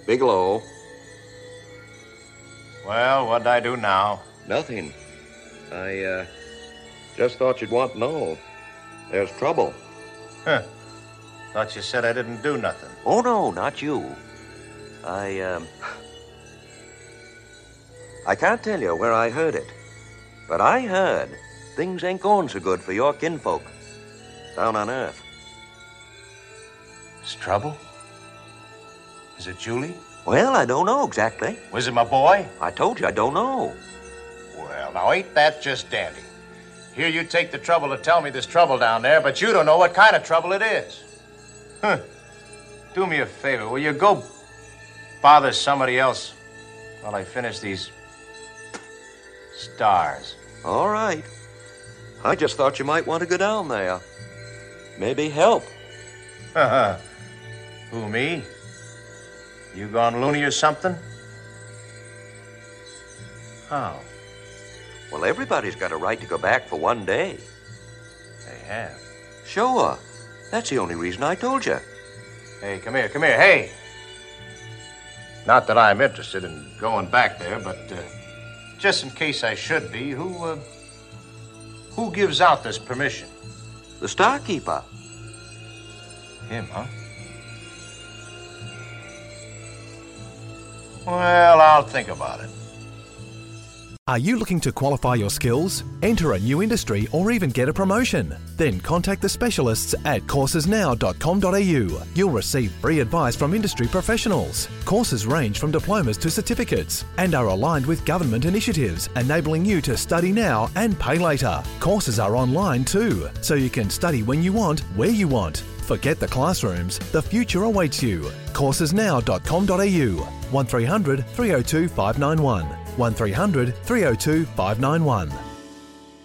Bigelow. Well, what'd I do now? Nothing. I, just thought you'd want to know. There's trouble. Huh. Thought you said I didn't do nothing. Oh, no, not you. I can't tell you where I heard it, but I heard things ain't going so good for your kinfolk down on Earth. Is trouble? Is it Julie? Well, I don't know exactly. Was it my boy? I told you I don't know. Well, now ain't that just dandy? Here you take the trouble to tell me there's trouble down there, but you don't know what kind of trouble it is. Huh. Do me a favor, will you go bother somebody else while I finish these stars? All right. I just thought you might want to go down there. Maybe help. Who, me? You gone loony or something? How? Well, everybody's got a right to go back for one day. They have. Sure. That's the only reason I told you. Hey, come here, hey! Not that I'm interested in going back there, but just in case I should be, who gives out this permission? The Starkeeper. Him, huh? Well, I'll think about it. Are you looking to qualify your skills, enter a new industry, or even get a promotion? Then contact the specialists at coursesnow.com.au. You'll receive free advice from industry professionals. Courses range from diplomas to certificates and are aligned with government initiatives, enabling you to study now and pay later. Courses are online too, so you can study when you want, where you want. Forget the classrooms, the future awaits you. Coursesnow.com.au 1300 302 591 1300 302 591.